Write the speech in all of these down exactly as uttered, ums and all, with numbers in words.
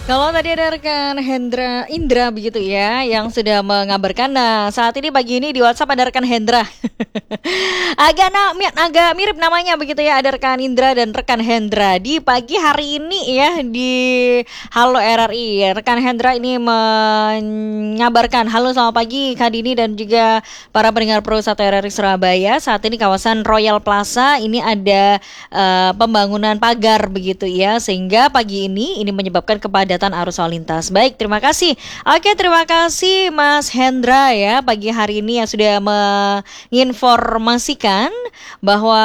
Kalau tadi ada rekan Hendra Indra begitu ya yang sudah mengabarkan. Nah, saat ini pagi ini di WhatsApp ada rekan Hendra. agak na, agak mirip namanya begitu ya, ada rekan Indra dan rekan Hendra di pagi hari ini ya di Halo R R I. Rekan Hendra ini mengabarkan, halo selamat pagi Kak Dini dan juga para pendengar Pro satu R R I Surabaya. Saat ini kawasan Royal Plaza ini ada uh, pembangunan pagar begitu ya, sehingga pagi ini ini menyebabkan kepadatan arus lalu lintas. Baik, terima kasih. Oke, terima kasih Mas Hendra ya pagi hari ini yang sudah menginformasikan bahwa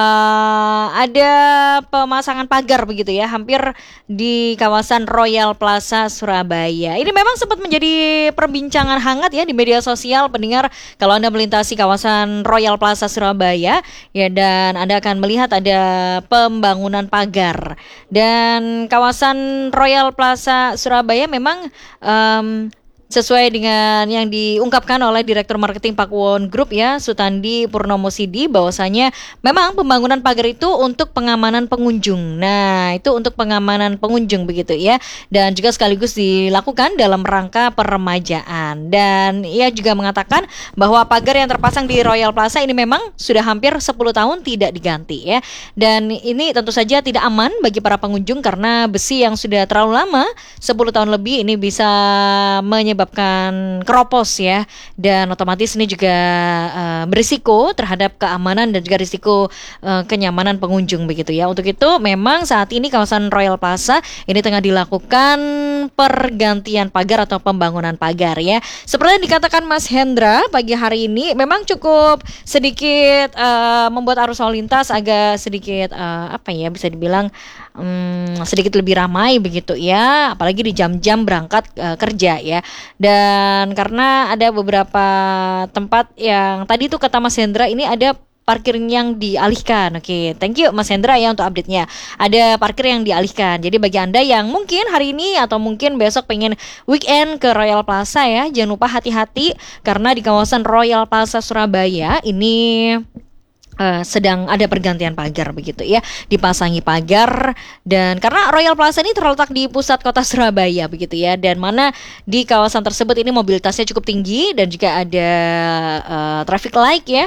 ada pemasangan pagar begitu ya hampir di kawasan Royal Plaza Surabaya. Ini memang sempat menjadi perbincangan hangat ya di media sosial pendengar kalau Anda melintasi kawasan Royal Plaza Surabaya ya, dan Anda akan melihat ada pembangunan pagar. Dan kawasan Royal Plaza Surabaya memang um, sesuai dengan yang diungkapkan oleh Direktur Marketing Pakuwon Group ya, Sutandi Purnomo Sidi, bahwasanya memang pembangunan pagar itu untuk pengamanan pengunjung. Nah, itu untuk pengamanan pengunjung begitu ya, dan juga sekaligus dilakukan dalam rangka peremajaan. Dan ia juga mengatakan bahwa pagar yang terpasang di Royal Plaza ini memang sudah hampir sepuluh tahun tidak diganti ya. Dan ini tentu saja tidak aman bagi para pengunjung karena besi yang sudah terlalu lama, sepuluh tahun lebih, ini bisa menyebabkan keropos ya, dan otomatis ini juga uh, berisiko terhadap keamanan dan juga risiko uh, kenyamanan pengunjung begitu ya. Untuk itu memang saat ini kawasan Royal Plaza ini tengah dilakukan pergantian pagar atau pembangunan pagar ya. Seperti yang dikatakan Mas Hendra pagi hari ini memang cukup sedikit uh, membuat arus lalu lintas agak sedikit uh, apa ya bisa dibilang um, sedikit lebih ramai begitu ya, apalagi di jam-jam berangkat uh, kerja ya. Dan karena ada beberapa tempat yang tadi tuh kata Mas Hendra ini ada parkir yang dialihkan. Oke, thank you Mas Hendra ya untuk update-nya. Ada parkir yang dialihkan. Jadi bagi Anda yang mungkin hari ini atau mungkin besok pengen weekend ke Royal Plaza ya, jangan lupa hati-hati karena di kawasan Royal Plaza Surabaya ini Uh, sedang ada pergantian pagar begitu ya, dipasangi pagar. Dan karena Royal Plaza ini terletak di pusat kota Surabaya begitu ya, dan mana di kawasan tersebut ini mobilitasnya cukup tinggi dan juga ada uh, traffic light ya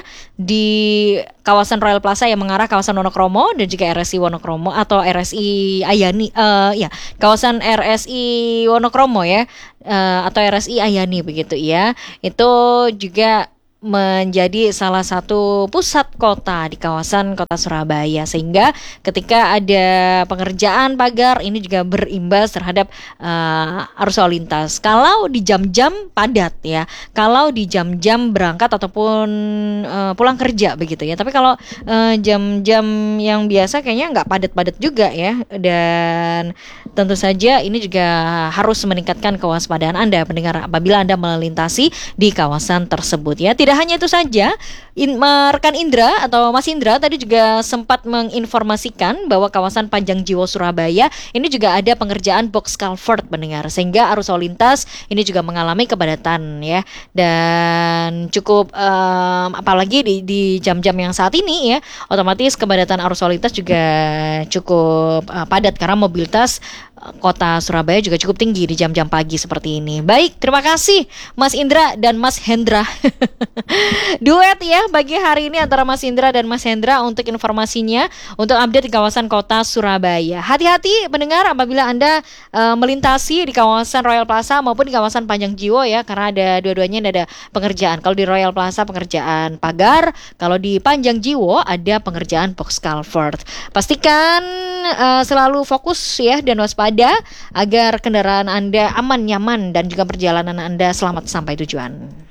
di kawasan Royal Plaza yang mengarah kawasan Wonokromo dan juga R S I Wonokromo atau R S I Ayani uh, ya kawasan R S I Wonokromo ya uh, atau R S I Ayani begitu ya. Itu juga menjadi salah satu pusat kota di kawasan kota Surabaya, sehingga ketika ada pengerjaan pagar ini juga berimbas terhadap uh, arus lalu lintas kalau di jam-jam padat ya, kalau di jam-jam berangkat ataupun uh, pulang kerja begitu ya. Tapi kalau uh, jam-jam yang biasa kayaknya nggak padat-padat juga ya. Dan tentu saja ini juga harus meningkatkan kewaspadaan Anda pendengar apabila Anda melintasi di kawasan tersebut ya. Tidak hanya itu saja, in, rekan Indra atau Mas Indra tadi juga sempat menginformasikan bahwa kawasan Panjang Jiwo Surabaya ini juga ada pengerjaan box culvert pendengar, sehingga arus lalu lintas ini juga mengalami kepadatan ya. Dan cukup um, apalagi di, di jam-jam yang saat ini ya, otomatis kepadatan arus lalu lintas juga cukup uh, padat karena mobilitas kota Surabaya juga cukup tinggi di jam-jam pagi seperti ini. Baik, terima kasih Mas Indra dan Mas Hendra. Duet ya bagi hari ini antara Mas Indra dan Mas Hendra untuk informasinya, untuk update di kawasan kota Surabaya. Hati-hati pendengar apabila Anda uh, melintasi di kawasan Royal Plaza maupun di kawasan Panjang Jiwo ya, karena ada dua-duanya ada pengerjaan. Kalau di Royal Plaza pengerjaan pagar, kalau di Panjang Jiwo ada pengerjaan box culvert. Pastikan uh, selalu fokus ya dan waspada agar kendaraan Anda aman, nyaman dan juga perjalanan Anda selamat sampai tujuan.